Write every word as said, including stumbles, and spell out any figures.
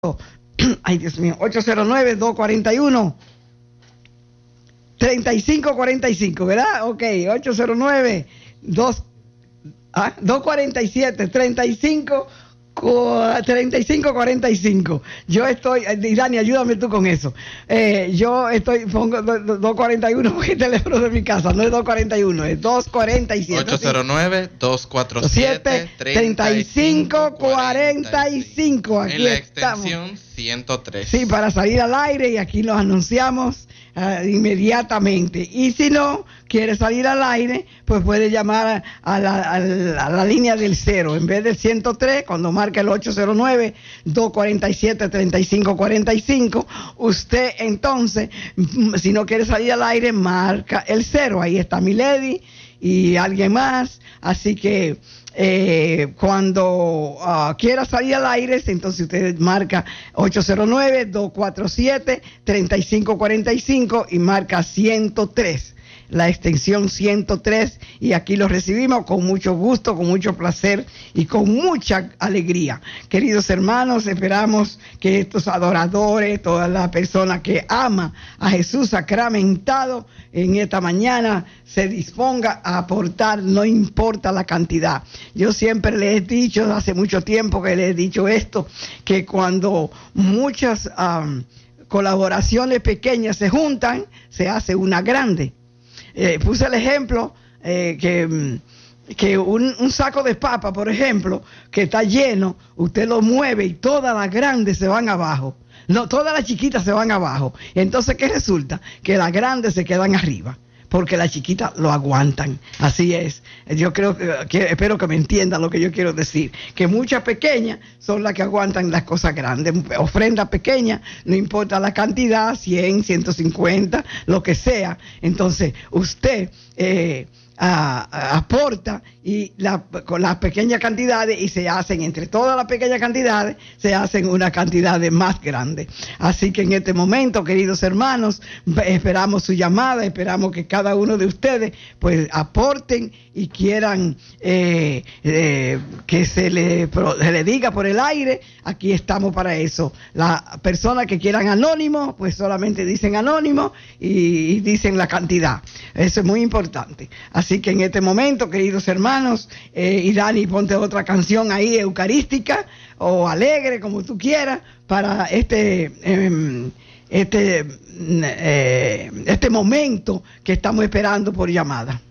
Ay, Dios mío, ocho cero nueve, dos cuatro uno, tres cinco cuatro cinco, ¿verdad? Ok, ocho cero nueve, dos, ah, dos cuatro siete, treinta y cinco cuarenta y cinco. Yo estoy, Dani, ayúdame tú con eso. Eh, yo estoy, pongo dos cuarenta y uno porque el teléfono de mi casa no es dos cuarenta y uno, es dos cuarenta y siete. ocho cero nueve, dos cuatro siete, treinta y cinco cuarenta y cinco. Aquí en la estamos. extensión ciento tres. Sí, para salir al aire, y aquí los anunciamos uh, inmediatamente. Y si no quiere salir al aire, pues puede llamar a, a, la, a, la, a la línea del cero. En vez del ciento tres, cuando marca el ocho cero nueve, dos cuatro siete, treinta y cinco cuarenta y cinco, usted entonces, si no quiere salir al aire, marca el cero. Ahí está Milady y alguien más. Así que Eh, cuando uh, quiera salir al aire, entonces usted marca ocho cero nueve, dos cuatro siete, treinta y cinco cuarenta y cinco y marca ciento tres, la extensión ciento tres, y aquí los recibimos con mucho gusto, con mucho placer y con mucha alegría. Queridos hermanos, esperamos que estos adoradores, toda la persona que ama a Jesús sacramentado en esta mañana, se disponga a aportar, no importa la cantidad. Yo siempre les he dicho, hace mucho tiempo que les he dicho esto, que cuando muchas um, colaboraciones pequeñas se juntan, se hace una grande. Eh, puse el ejemplo eh, que, que un, un saco de papa, por ejemplo, que está lleno, usted lo mueve y todas las grandes se van abajo. No, todas las chiquitas se van abajo. Entonces, ¿qué resulta? Que las grandes se quedan arriba, porque las chiquitas lo aguantan. Así es. Yo creo que, que, espero que me entiendan lo que yo quiero decir, que muchas pequeñas son las que aguantan las cosas grandes. Ofrenda pequeña, no importa la cantidad, cien, ciento cincuenta, lo que sea. Entonces, usted eh, a, a, aporta y la, con las pequeñas cantidades, y se hacen, entre todas las pequeñas cantidades, se hacen una cantidad de más grande. Así que en este momento, queridos hermanos, esperamos su llamada, esperamos que cada uno de ustedes pues aporten y quieran eh, eh, que se le, se le diga por el aire. Aquí estamos para eso. Las personas que quieran anónimo, pues solamente dicen anónimo y, y dicen la cantidad. Eso es muy importante. Así que en este momento, queridos hermanos, eh, y Dani, ponte otra canción ahí eucarística o alegre, como tú quieras, para este eh, este eh, este momento que estamos esperando por llamada.